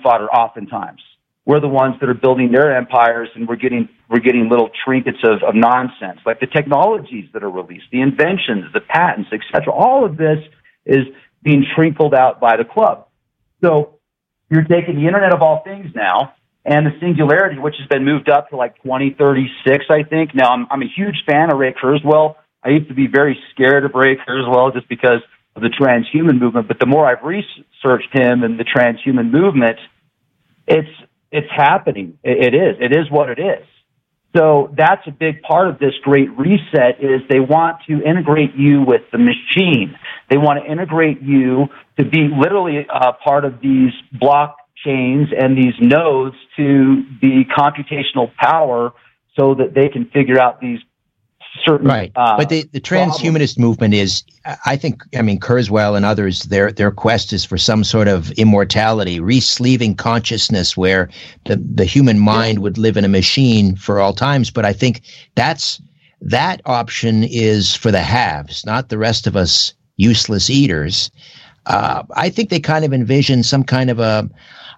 fodder oftentimes. We're the ones that are building their empires, and we're getting little trinkets of nonsense, like the technologies that are released, the inventions, the patents, etc. All of this is being trickled out by the club. So you're taking the Internet of all things now, and the singularity, which has been moved up to like 2036, I think. Now, I'm a huge fan of Ray Kurzweil. I used to be very scared of Ray Kurzweil just because of the transhuman movement, but the more I've researched him and the transhuman movement, it's happening. It is what it is. So that's a big part of this great reset is they want to integrate you with the machine. They want to integrate you to be literally part of these blockchains and these nodes to the computational power so that they can figure out these certain right. But the transhumanist movement is, I mean, Kurzweil and others, their quest is for some sort of immortality, re-sleeving consciousness where the human mind would live in a machine for all times. But I think that option is for the haves, not the rest of us useless eaters. I think they kind of envision some kind of a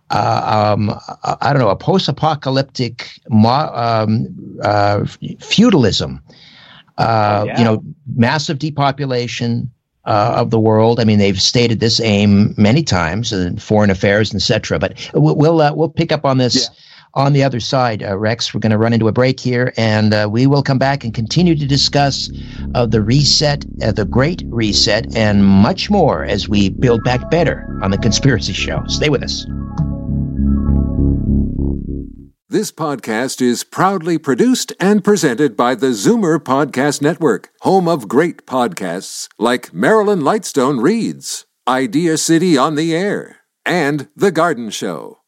post-apocalyptic feudalism. Massive depopulation of the world. I mean, they've stated this aim many times in foreign affairs, etc. But we'll pick up on this on the other side, Rex. We're going to run into a break here, and we will come back and continue to discuss the reset, the Great Reset, and much more as we build back better on The Conspiracy Show. Stay with us. This podcast is proudly produced and presented by the Zoomer Podcast Network, home of great podcasts like Marilyn Lightstone Reads, Idea City on the Air, and The Garden Show.